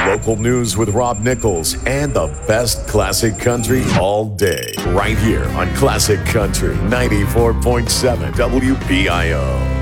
Local news with Rob Nichols and the best classic country all day. Right here on Classic Country 94.7 WBIO.